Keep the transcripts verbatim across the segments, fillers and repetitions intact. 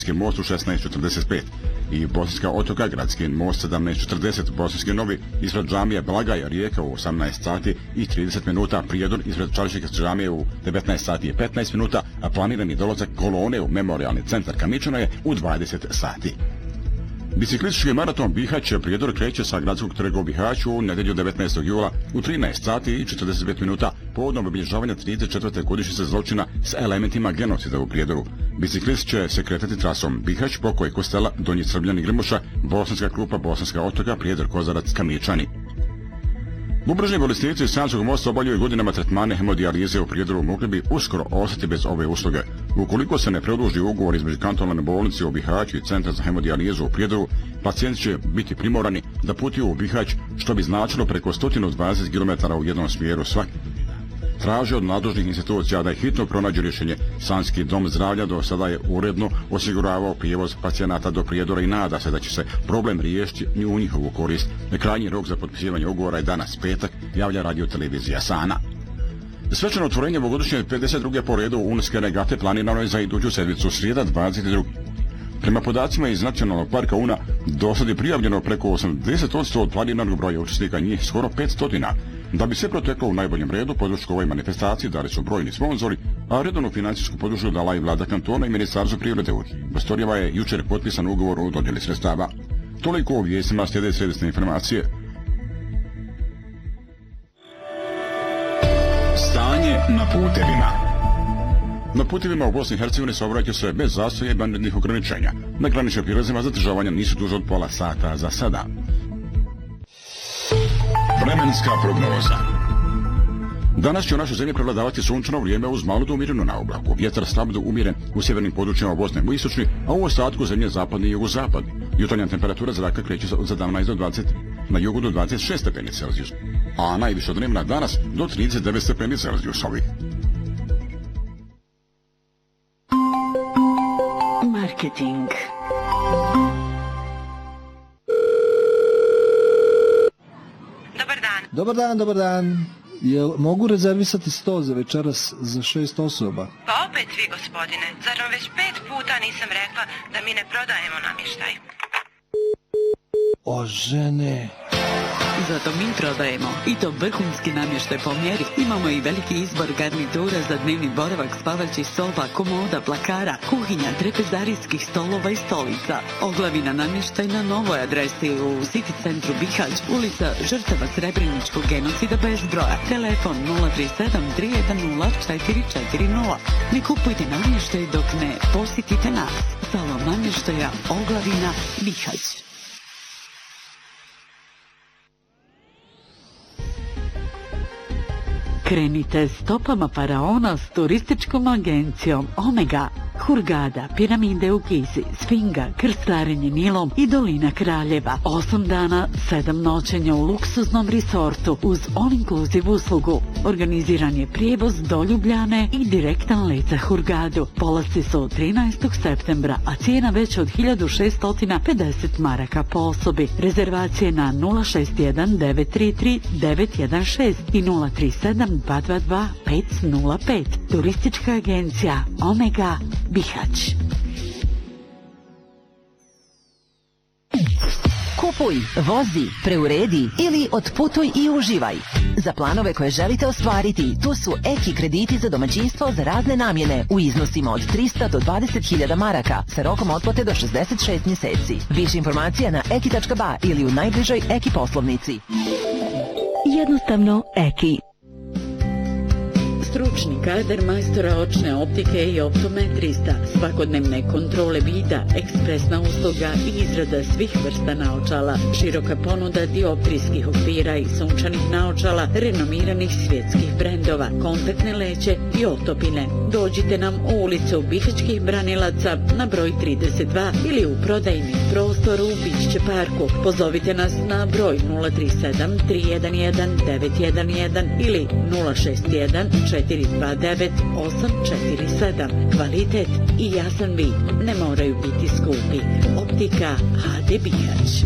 most u šesnaest četrdeset pet i Bosanska Otoka gradski most sedamnaest četrdeset, Bosanski Novi ispred džamije Blagaja Rijeka u osamnaest sati i trideset minuta, Prijedor ispred Čališike džamije u devetnaest sati i petnaest minuta, a planirani dolazak kolone u Memorijalni centar Kamičana je u dvadeset sati. Biciklistički maraton Bihać Prijedor kreće sa gradskog trga u Bihaću u nedjelju devetnaestog jula u trinaest sati i četrdeset pet minuta povodom obilježavanja trideset četvrte godišnjice zločina s elementima genocida u Prijedoru. Biciklist će se kretati trasom Bihać, Pokoj, Kostela, Donji Srbljani, Grmoša, Bosanska Krupa, Bosanska Otoka, Prijedor, Kozarac, Kamičani. Bubrežni bolesnici iz Sanskog mosta obavljaju godinama tretmane hemodijalize u Prijedoru mogli bi uskoro ostati bez ove usluge. Ukoliko se ne produži ugovor između kantonalne bolnice u Bihaću i Centra za hemodijalizu u Prijedoru, pacijenti će biti primorani da putuju u Bihać, što bi značilo preko sto dvadeset kilometara u jednom smjeru svaki. Traže od nadležnih institucija da je hitno pronađu rješenje. Sanski dom zdravlja do sada je uredno osiguravao prijevoz pacijenata do Prijedora i nada se da će se problem riješiti u njihovu korist. Krajnji rok za potpisivanje ugovora je danas petak, javlja radio televizija Sana. Svečano otvorenje ovogodišnje pedeset druge po redu UNESCO regate planirano je za iduću sedmicu srijeda dvadeset druge Prema podacima iz Nacionalnog parka Una, do sad je prijavljeno preko osamdeset posto od planiranog broja učesnika, njih skoro petsto. Da bi sve proteklo u najboljem redu, podršku ovoj manifestaciji dali su brojni sponzori, a redovnu financijsku podršku dala i vlada kantona i ministarstvo privrede. U prostorijama je jučer potpisan ugovor o dodjeli sredstava. Toliko u vijestima, slijede središnje informacije. Stanje na putevima. Na putevima u Bosni i Hercegovini saobraćaju se bez zastoja i vanrednih ograničenja. Na graničnim prijelazima zadržavanja nisu duže od pola sata za sada. Vremenska prognoza. Danas će u našoj zemlji prevladavati sunčano vrijeme uz malo do umjerenu naoblaku. Vjetar slab do umjeren u sjevernim područjima Bosne u istočni, a u ostatku zemlje zapadni i jugozapadni. Jutarnja temperatura zraka kreće se od sedamnaest do dvadeset, na jugu do dvadeset šest stepeni Celzijusa, a najviše dnevna danas do trideset devet stepeni Celzijusovih. Marketing. Dobar dan, dobar dan. Jel mogu rezervisati sto za večeras za šest osoba? Pa opet vi, gospodine. Zar vam već pet puta nisam rekla da mi ne prodajemo namještaj? O, žene... Zato mi prodajemo i to vrhunski namještaj po mjeri. Imamo i veliki izbor garnitura za dnevni boravak, spavaćih soba, komoda, plakara, kuhinja, trpezarijskih stolova i stolica. Oglavina namještaj na novoj adresi u City centru Bihać, ulica žrtava Srebreničkog genocida bez broja. Telefon nula tri sedam tri jedan nula četiri četiri nula. Ne kupujte namještaj dok ne posjetite nas. Salon namještaja Oglavina Bihać. Krenite stopama faraona s turističkom agencijom Omega. Hurgada, piramide u Gizi, Sfinga, krstarenje Nilom i dolina Kraljeva. Osam dana, sedam noćenja u luksuznom resortu uz all-inclusive uslugu. Organiziran je prijevoz do Ljubljane i direktan let za Hurgadu. Polasci su trinaestog septembra, a cijena već od hiljadu šeststo pedeset maraka po osobi. Rezervacije na nula šest jedan devet tri tri devet jedan šest i nula tri sedam dva dva dva pet nula pet. Turistička agencija Omega Bihać. Kupuj, vozi, preuredi ili otputuj i uživaj. Za planove koje želite ostvariti, tu su Eki krediti za domaćinstvo za razne namjene u iznosima od trista do dvadeset hiljada maraka sa rokom otplate do šezdeset šest mjeseci. Više informacija na eki tačka ba ili u najbližoj Eki poslovnici. Jednostavno Eki. Stručni kadar majstora očne optike i optometrista, svakodnevne kontrole vida, ekspresna usluga i izrada svih vrsta naočala, široka ponuda dioptrijskih okvira i sunčanih naočala, renomiranih svjetskih brendova, kontaktne leće i otopine. Dođite nam u ulicu Bihaćkih branilaca na broj trideset dva ili u prodajni prostor u Bišće parku. Pozovite nas na broj nula tri sedam tri jedan jedan devet jedan jedan ili nula šest jedan četiri dva devet osam četiri sedam. Kvalitet i jasan vid ne moraju biti skupi. Optika ha de Bihać.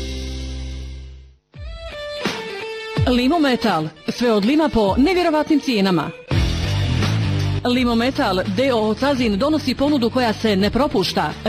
Limometal, sve od lima po nevjerovatnim cijenama. Limometal D O O Cazin donosi ponudu koja se ne propušta.